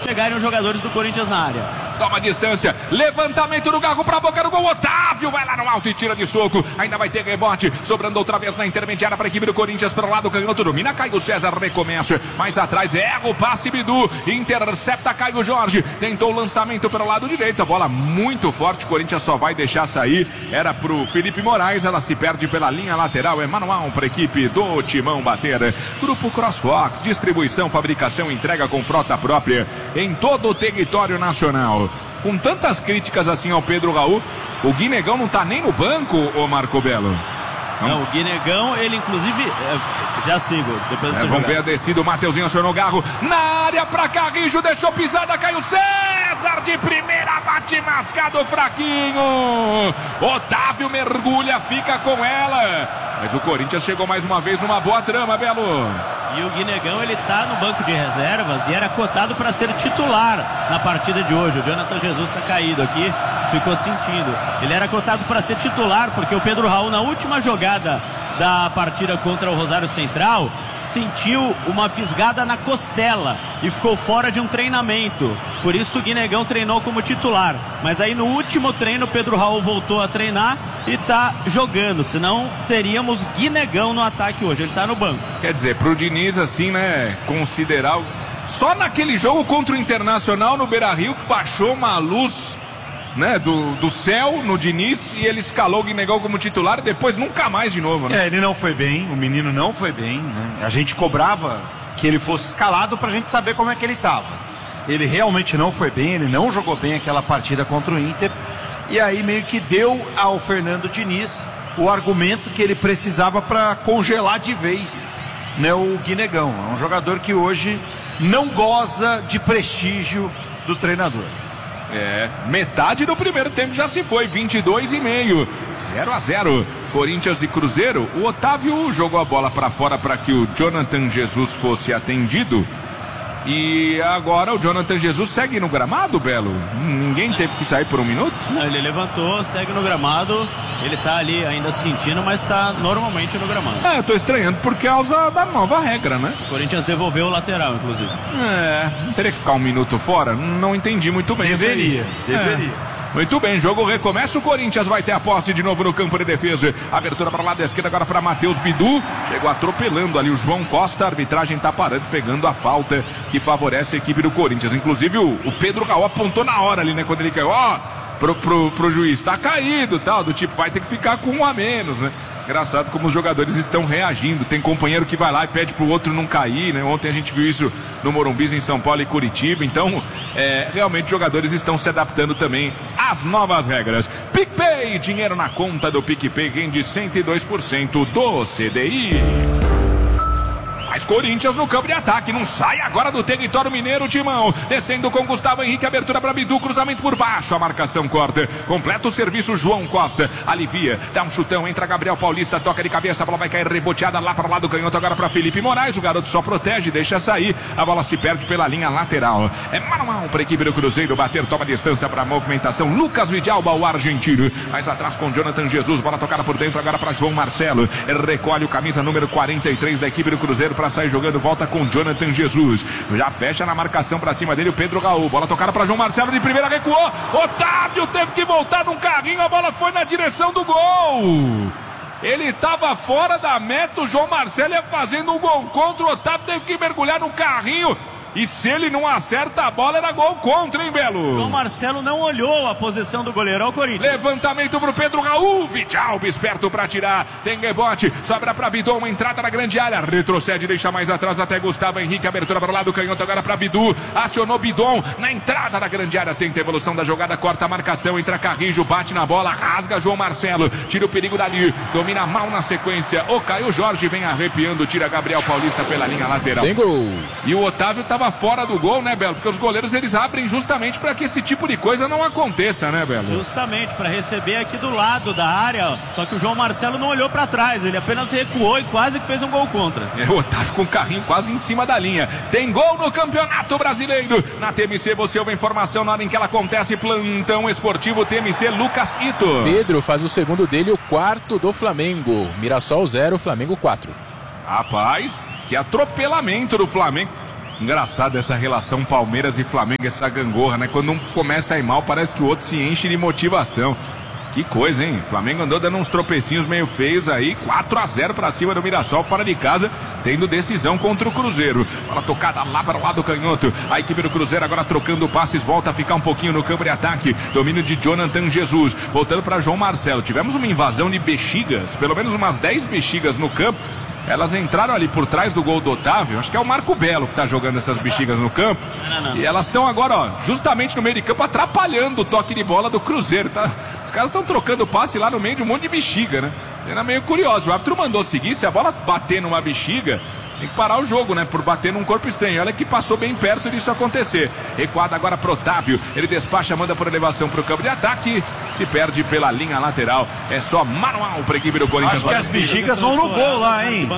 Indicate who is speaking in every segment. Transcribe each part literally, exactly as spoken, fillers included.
Speaker 1: pegarem os jogadores do Corinthians na área.
Speaker 2: Toma distância, levantamento do Garro pra boca do gol, Otávio vai lá no alto e tira de soco, ainda vai ter rebote, sobrando outra vez na intermediária para a equipe do Corinthians, pelo lado canhoto, domina Caio César, recomeça, mais atrás erra o passe Bidu, intercepta Caio Jorge, tentou o lançamento pelo lado direito, a bola muito forte, o Corinthians só vai deixar sair, era pro Felipe Moraes, ela se perde pela linha lateral, é manual para a equipe do Timão bater. Grupo CrossFox, distribuição, fabricação, entrega com frota própria em todo o território nacional. Com tantas críticas assim ao Pedro Raul, o Guinegão não tá nem no banco, ô Marco Belo.
Speaker 1: Não, o Guinegão, ele inclusive, é, já sigo, depois
Speaker 2: é, Vamos ver a descida, o Mateuzinho acionou o Garro, na área pra Carrijo, deixou pisada, Caio César de primeira, bate mascado fraquinho, Otávio mergulha, fica com ela, mas o Corinthians chegou mais uma vez numa boa trama, Belo.
Speaker 1: E o Guinegão, ele tá no banco de reservas e era cotado para ser titular na partida de hoje. O Jonathan Jesus tá caído aqui, ficou sentindo. Ele era cotado para ser titular porque o Pedro Raul, na última jogada da partida contra o Rosário Central, sentiu uma fisgada na costela e ficou fora de um treinamento. Por isso o Guinegão treinou como titular. Mas aí no último treino o Pedro Raul voltou a treinar e tá jogando. Senão teríamos Guinegão no ataque hoje. Ele tá no banco.
Speaker 2: Quer dizer, pro Diniz assim, né, considerar... Só naquele jogo contra o Internacional no Beira-Rio que baixou uma luz... Né, do, do céu no Diniz e ele escalou o Guinegão como titular, depois nunca mais de novo, né?
Speaker 3: É, ele não foi bem, o menino não foi bem, né? A gente cobrava que ele fosse escalado pra gente saber como é que ele tava. Ele realmente não foi bem, ele não jogou bem aquela partida contra o Inter e aí meio que deu ao Fernando Diniz o argumento que ele precisava para congelar de vez, né, o Guinegão. É um jogador que hoje não goza de prestígio do treinador.
Speaker 2: É, metade do primeiro tempo já se foi, vinte e dois e meio, zero a zero, Corinthians e Cruzeiro. O Otávio jogou a bola para fora para que o Jonathan Jesus fosse atendido. E agora o Jonathan Jesus segue no gramado, Belo? Ninguém teve que sair por um minuto?
Speaker 1: Não, ele levantou, segue no gramado. Ele tá ali ainda sentindo, mas tá normalmente no gramado.
Speaker 2: É, eu tô estranhando por causa da nova regra, né?
Speaker 1: O Corinthians devolveu o lateral, inclusive.
Speaker 2: É, não teria que ficar um minuto fora? Não entendi muito bem.
Speaker 3: Deveria, deveria.
Speaker 2: É. Muito bem, jogo recomeça, o Corinthians vai ter a posse de novo no campo de defesa. Abertura para lá da esquerda agora para Matheus Bidu. Chegou atropelando ali o João Costa, a arbitragem tá parando, pegando a falta que favorece a equipe do Corinthians. Inclusive o, o Pedro Raul apontou na hora ali, né, quando ele caiu, ó, pro, pro, pro juiz, tá caído, tal, do tipo, vai ter que ficar com um a menos, né? Engraçado como os jogadores estão reagindo. Tem companheiro que vai lá e pede pro outro não cair, né? Ontem a gente viu isso no Morumbi, em São Paulo e Curitiba. Então, é, realmente os jogadores estão se adaptando também às novas regras. PicPay, dinheiro na conta do PicPay, rende cento e dois por cento do C D I. Mais Corinthians no campo de ataque, não sai agora do território mineiro, Timão, descendo com Gustavo Henrique, abertura para Bidu, cruzamento por baixo, a marcação corta, completa o serviço João Costa, alivia, dá um chutão, entra Gabriel Paulista, toca de cabeça, a bola vai cair reboteada lá para lá do canhoto, agora para Felipe Moraes, o garoto só protege, deixa sair, a bola se perde pela linha lateral, é manual para a equipe do Cruzeiro, bater, toma distância para a movimentação, Lucas Vidalba, o argentino, mais atrás com Jonathan Jesus, bola tocada por dentro, agora para João Marcelo, recolhe o camisa número quarenta e três da equipe do Cruzeiro para sair jogando, volta com Jonathan Jesus, já fecha na marcação pra cima dele o Pedro Raul, bola tocada pra João Marcelo, de primeira recuou, Otávio teve que voltar num carrinho, a bola foi na direção do gol, ele tava fora da meta, o João Marcelo ia fazendo um gol contra, o Otávio teve que mergulhar no carrinho, e se ele não acerta a bola, era gol contra, hein, Belo?
Speaker 1: João Marcelo não olhou a posição do goleiro, ao Corinthians.
Speaker 2: Levantamento pro Pedro Raul, Vidalba esperto pra tirar, tem rebote, sobra pra Bidu, uma entrada na grande área, retrocede, deixa mais atrás até Gustavo Henrique, abertura para o lado, canhoto agora pra Bidu, acionou Bidon, na entrada da grande área, tenta a evolução da jogada, corta a marcação, entra Carrijo, bate na bola, rasga João Marcelo, tira o perigo dali, domina mal na sequência, o Caio Jorge vem arrepiando, tira Gabriel Paulista pela linha lateral.
Speaker 4: Tem gol.
Speaker 2: E o Otávio tava fora do gol, né, Belo? Porque os goleiros eles abrem justamente para que esse tipo de coisa não aconteça, né, Belo?
Speaker 1: Justamente, para receber aqui do lado da área, só que o João Marcelo não olhou para trás, ele apenas recuou e quase que fez um gol contra.
Speaker 2: É, o Otávio com o carrinho quase em cima da linha. Tem gol no Campeonato Brasileiro. Na T M C você ouve a informação na hora em que ela acontece, plantão esportivo T M C, Lucas Ito.
Speaker 4: Pedro faz o segundo dele, o quarto do Flamengo. Mirassol zero, Flamengo quatro.
Speaker 2: Rapaz, que atropelamento do Flamengo. Engraçado essa relação Palmeiras e Flamengo, essa gangorra, né? Quando um começa a ir mal, parece que o outro se enche de motivação. Que coisa, hein? O Flamengo andou dando uns tropecinhos meio feios aí, quatro a zero pra cima do Mirassol, fora de casa, tendo decisão contra o Cruzeiro. Bola tocada lá para o lado canhoto. A equipe do Cruzeiro agora trocando passes, volta a ficar um pouquinho no campo de ataque. Domínio de Jonathan Jesus, voltando para João Marcelo. Tivemos uma invasão de bexigas, pelo menos umas dez bexigas no campo. Elas entraram ali por trás do gol do Otávio. Acho que é o Marco Belo que tá jogando essas bexigas no campo. Não, não, não. E elas estão agora, ó, justamente no meio de campo, atrapalhando o toque de bola do Cruzeiro, tá? Os caras estão trocando passe lá no meio de um monte de bexiga, né? Era meio curioso. O árbitro mandou seguir. Se a bola bater numa bexiga, tem que parar o jogo, né? Por bater num corpo estranho. Olha que passou bem perto disso acontecer. Recuada agora pro Otávio. Ele despacha, manda por elevação pro campo de ataque. Se perde pela linha lateral. É só manual pra equipe do Corinthians.
Speaker 3: Acho que as bexigas vão no gol lá, hein?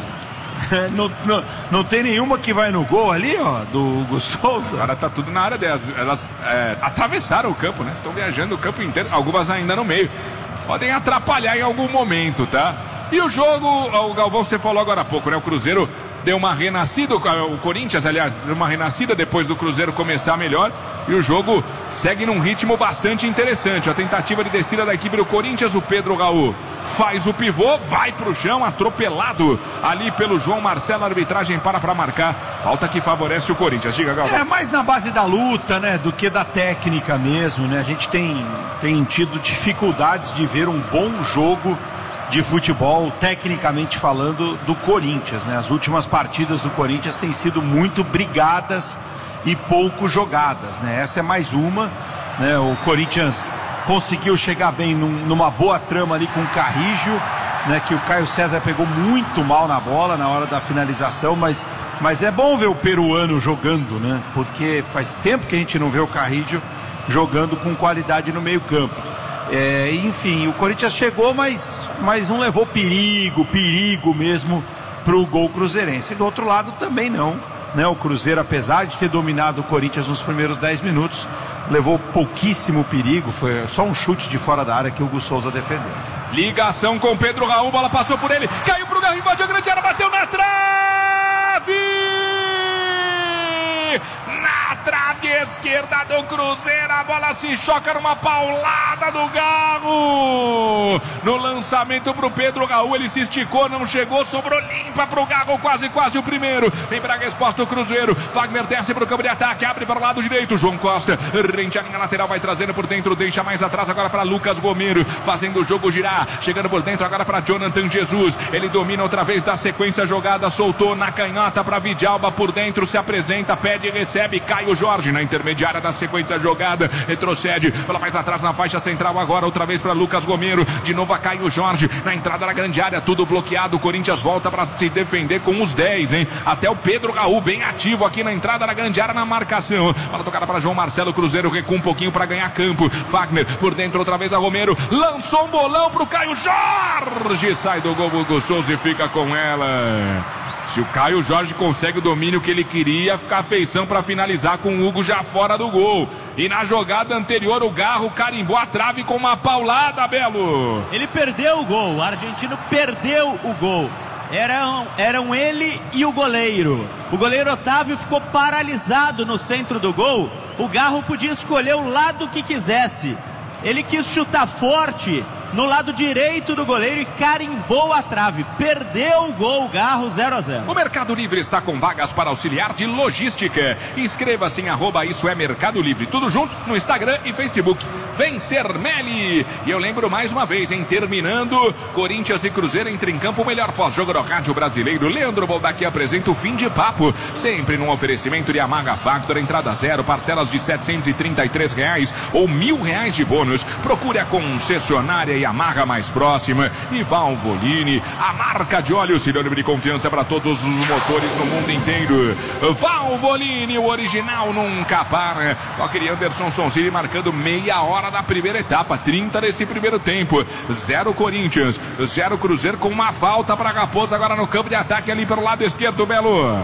Speaker 3: não, não, não tem nenhuma que vai no gol ali, ó, do Hugo Souza.
Speaker 2: Agora tá tudo na área delas. Elas é, atravessaram o campo, né? Estão viajando o campo inteiro. Algumas ainda no meio. Podem atrapalhar em algum momento, tá? E o jogo, o Galvão, você falou agora há pouco, né? O Cruzeiro deu uma renascida, o Corinthians, aliás, deu uma renascida depois do Cruzeiro começar melhor. E o jogo segue num ritmo bastante interessante. A tentativa de descida da equipe do Corinthians, o Pedro Raul faz o pivô, vai pro chão, atropelado ali pelo João Marcelo. A arbitragem para pra marcar. Falta que favorece o Corinthians. Diga, Galvão.
Speaker 3: É mais na base da luta, né? Do que da técnica mesmo, né? A gente tem, tem tido dificuldades de ver um bom jogo de futebol, tecnicamente falando, do Corinthians, né? As últimas partidas do Corinthians têm sido muito brigadas e pouco jogadas, né? Essa é mais uma, né? O Corinthians conseguiu chegar bem num, numa boa trama ali com o Carrijo, né? Que o Caio César pegou muito mal na bola na hora da finalização, mas, mas é bom ver o peruano jogando, né? Porque faz tempo que a gente não vê o Carrijo jogando com qualidade no meio campo. É, enfim, o Corinthians chegou, mas, mas não levou perigo, perigo mesmo pro gol cruzeirense. E do outro lado também não, né? O Cruzeiro, apesar de ter dominado o Corinthians nos primeiros dez minutos, levou pouquíssimo perigo, foi só um chute de fora da área que o Hugo Souza defendeu.
Speaker 2: Ligação com Pedro Raul, bola passou por ele, caiu pro Garro, invadiu a grande área, bateu na trave! Na trave esquerda do Cruzeiro, a bola se choca numa paulada do Garro. No lançamento pro Pedro Raul, ele se esticou, não chegou, sobrou limpa pro Garro, quase, quase o primeiro. Em Braga exposto o Cruzeiro, Wagner desce pro campo de ataque, abre para o lado direito, João Costa, rente a linha lateral, vai trazendo por dentro, deixa mais atrás agora para Lucas Gomero, fazendo o jogo girar, chegando por dentro agora para Jonathan Jesus, ele domina outra vez da sequência jogada, soltou na canhota para Vidalba, por dentro se apresenta, pede e recebe, Caio Jorge na intermediária da sequência jogada, retrocede, pela mais atrás na faixa central agora, outra vez para Lucas Gomero, de novo a Caio Jorge, na entrada da grande área, tudo bloqueado, o Corinthians volta para se defender com os dez, hein, até o Pedro Raul bem ativo aqui na entrada da grande área na marcação, bola tocada para João Marcelo, Cruzeiro recua um pouquinho para ganhar campo, Wagner por dentro outra vez a Romero, lançou um bolão pro Caio Jorge, sai do gol Hugo Souza e fica com ela. Se o Caio Jorge consegue o domínio que ele queria, fica a feição para finalizar com o Hugo já fora do gol. E na jogada anterior, o Garro carimbou a trave com uma paulada, Belo.
Speaker 1: Ele perdeu o gol, o argentino perdeu o gol. Eram, eram ele e o goleiro. O goleiro Otávio ficou paralisado no centro do gol. O Garro podia escolher o lado que quisesse. Ele quis chutar forte no lado direito do goleiro e carimbou a trave. Perdeu o gol, Garro, zero a zero.
Speaker 2: O Mercado Livre está com vagas para auxiliar de logística. Inscreva-se em arroba Isso é Mercado Livre. Tudo junto no Instagram e Facebook. Vem Sermelli. E eu lembro mais uma vez, em terminando, Corinthians e Cruzeiro entra em campo o melhor pós-jogo do rádio brasileiro. Leandro Boldaqui apresenta o Fim de Papo. Sempre num oferecimento de Yamaha Factor, entrada zero, parcelas de setecentos e trinta e três reais ou mil reais de bônus. Procure a concessionária Yamaha mais próxima. E Valvoline, a marca de óleo sinônimo de confiança para todos os motores no mundo inteiro. Valvoline, o original nunca para. Com aquele Anderson Sonsini marcando meia hora da primeira etapa, trinta desse primeiro tempo. Zero Corinthians, zero Cruzeiro, com uma falta para Raposa agora no campo de ataque ali pelo lado esquerdo, Belo.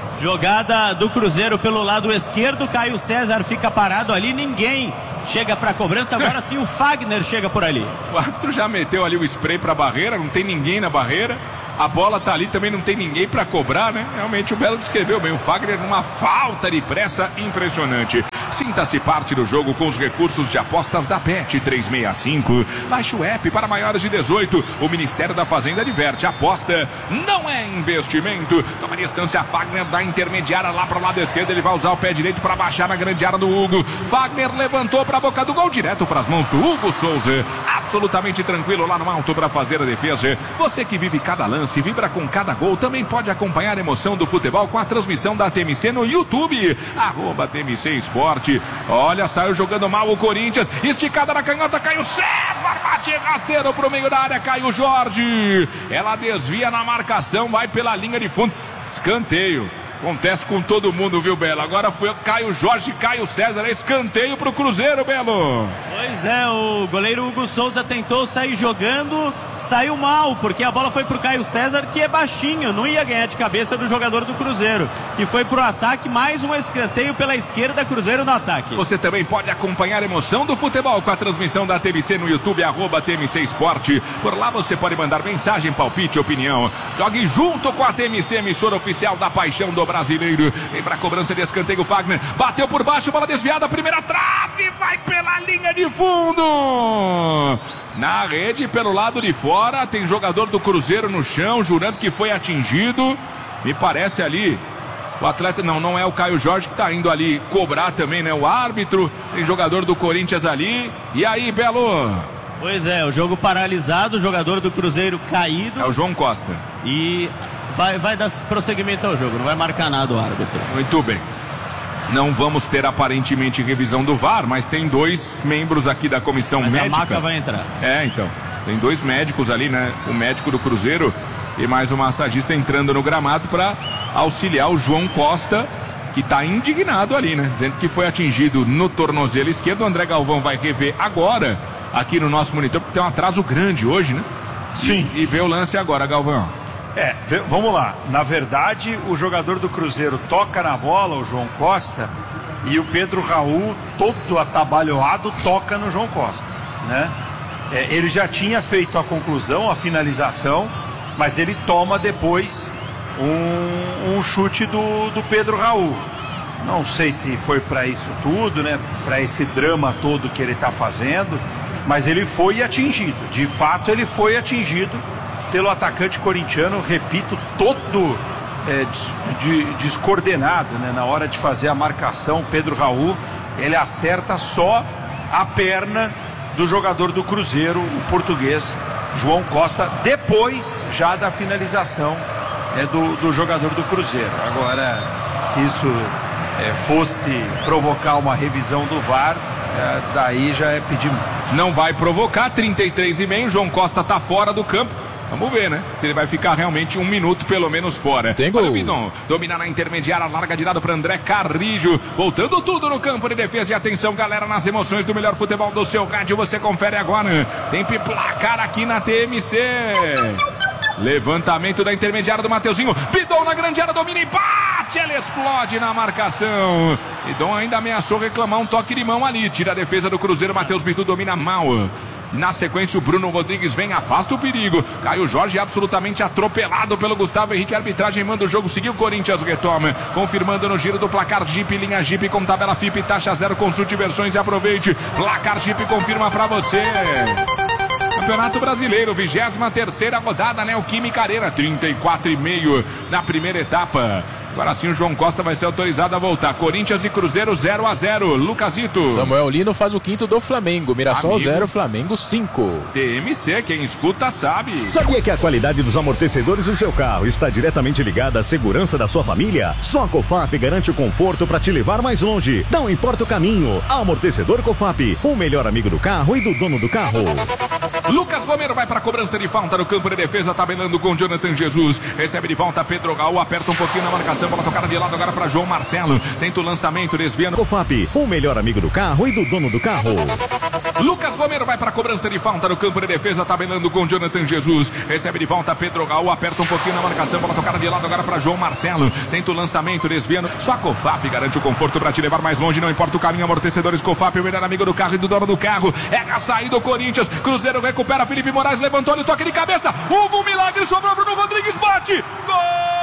Speaker 1: Jogada do Cruzeiro pelo lado esquerdo, Caio César fica parado ali, ninguém chega para cobrança, agora sim o Wagner chega por ali.
Speaker 2: O árbitro já meteu ali o spray para a barreira, não tem ninguém na barreira. A bola tá ali, também não tem ninguém para cobrar, né? Realmente o Belo descreveu bem. O Fagner numa falta de pressa impressionante. Sinta-se parte do jogo com os recursos de apostas da Bet trezentos e sessenta e cinco. Baixe o app para maiores de dezoito. O Ministério da Fazenda adverte: aposta não é investimento. Toma distância Fagner da intermediária lá para o lado esquerdo. Ele vai usar o pé direito para baixar na grande área do Hugo. Fagner levantou para a boca do gol, direto para as mãos do Hugo Souza. Absolutamente tranquilo lá no alto para fazer a defesa. Você que vive cada lance, vibra com cada gol, também pode acompanhar a emoção do futebol com a transmissão da T M C no YouTube. Arroba T M C Esporte. Olha, saiu jogando mal o Corinthians. Esticada na canhota, Caio César. Bate rasteiro pro meio da área, Caio Jorge. Ela desvia na marcação, vai pela linha de fundo. Escanteio. Acontece com todo mundo, viu, Belo? Agora foi o Caio Jorge, Caio César, escanteio pro Cruzeiro, Belo.
Speaker 1: Pois é, o goleiro Hugo Souza tentou sair jogando, saiu mal, porque a bola foi pro Caio César, que é baixinho, não ia ganhar de cabeça do jogador do Cruzeiro, que foi pro ataque, mais um escanteio pela esquerda, Cruzeiro no ataque.
Speaker 2: Você também pode acompanhar a emoção do futebol com a transmissão da T M C no YouTube, arroba T M C Esporte. Por lá você pode mandar mensagem, palpite, opinião. Jogue junto com a T M C, emissora oficial da paixão do brasileiro. Vem pra cobrança de escanteio, Fagner bateu por baixo, bola desviada, primeira trave, vai pela linha de fundo. Na rede, pelo lado de fora, tem jogador do Cruzeiro no chão, jurando que foi atingido. Me parece ali o atleta, não, não é o Caio Jorge que tá indo ali cobrar também, né? O árbitro, tem jogador do Corinthians ali. E aí, Belo?
Speaker 1: Pois é, o jogo paralisado, o jogador do Cruzeiro caído.
Speaker 2: É o João Costa.
Speaker 1: E vai, vai dar prosseguimento ao jogo, não vai marcar nada o árbitro.
Speaker 2: Muito bem. Não vamos ter aparentemente revisão do V A R, mas tem dois membros aqui da comissão
Speaker 1: mas
Speaker 2: médica.
Speaker 1: A Maca vai entrar.
Speaker 2: É, então. Tem dois médicos ali, né? O médico do Cruzeiro e mais um massagista entrando no gramado para auxiliar o João Costa, que está indignado ali, né? Dizendo que foi atingido no tornozelo esquerdo. O André Galvão vai rever agora aqui no nosso monitor, porque tem um atraso grande hoje, né?
Speaker 3: Sim.
Speaker 2: E, e vê o lance agora, Galvão.
Speaker 3: É, vamos lá. Na verdade, o jogador do Cruzeiro toca na bola, o João Costa, e o Pedro Raul, todo atabalhoado, toca no João Costa, né? É, ele já tinha feito a conclusão, a finalização, mas ele toma depois um, um chute do, do Pedro Raul. Não sei se foi para isso tudo, né? Para esse drama todo que ele está fazendo, mas ele foi atingido. De fato, ele foi atingido pelo atacante corintiano, repito, todo é, des, de, descoordenado, né? Na hora de fazer a marcação, Pedro Raul, ele acerta só a perna do jogador do Cruzeiro, o português João Costa, depois já da finalização é, do, do jogador do Cruzeiro. Agora, se isso é, fosse provocar uma revisão do V A R, é, daí já é pedir muito.
Speaker 2: Não vai provocar, trinta e três e meio, João Costa tá fora do campo. Vamos ver, né? Se ele vai ficar realmente um minuto pelo menos fora.
Speaker 4: Tem gol.
Speaker 2: Olha o Bidon, domina na intermediária, larga de lado para André Carrijo. Voltando tudo no campo de defesa. E atenção, galera, nas emoções do melhor futebol do seu rádio. Você confere agora. Tem placar aqui na T M C. Levantamento da intermediária do Mateuzinho. Bidon na grande área, domina e bate. Ele explode na marcação. Bidon ainda ameaçou reclamar um toque de mão ali. Tira a defesa do Cruzeiro. Matheus Bidu domina mal. Na sequência, o Bruno Rodrigues vem, afasta o perigo. Caio Jorge absolutamente atropelado pelo Gustavo Henrique. A arbitragem manda o jogo seguir. O Corinthians retoma, confirmando no giro do placar. Jeep, linha Jeep com tabela F I P, taxa zero. Consulte versões e aproveite. Placar Jeep confirma pra você. Campeonato Brasileiro, vigésima terceira rodada, Neoquímica Arena, trinta e quatro e meio na primeira etapa. Agora sim o João Costa vai ser autorizado a voltar. Corinthians e Cruzeiro zero a zero. Lucasito.
Speaker 4: Samuel Lino faz o quinto do Flamengo. Mirassol zero, Flamengo cinco.
Speaker 2: T M C, quem escuta sabe.
Speaker 5: Sabia que a qualidade dos amortecedores do seu carro está diretamente ligada à segurança da sua família? Só a Cofap garante o conforto para te levar mais longe. Não importa o caminho. Amortecedor Cofap, o melhor amigo do carro e do dono do carro.
Speaker 2: Lucas Romero vai para a cobrança de falta no campo de defesa, tabelando com Jonathan Jesus. Recebe de volta Pedro Raul, aperta um pouquinho na marcação. marcação, bola tocada de lado agora para João Marcelo. Tenta o lançamento, desviando.
Speaker 5: Cofap, o melhor amigo do carro e do dono do carro.
Speaker 2: Lucas Romero vai para a cobrança de falta no campo de defesa, tabelando com Jonathan Jesus. Recebe de volta Pedro Gaú, aperta um pouquinho na marcação, bola tocada de lado agora para João Marcelo. Tenta o lançamento, desviando. Só a Cofap garante o conforto para te levar mais longe, não importa o caminho. Amortecedores Cofap, o melhor amigo do carro e do dono do carro. É a saída do Corinthians. Cruzeiro recupera, Felipe Moraes levantou, ele toque de cabeça. Hugo Milagre sobrou, Bruno Rodrigues bate. Gol!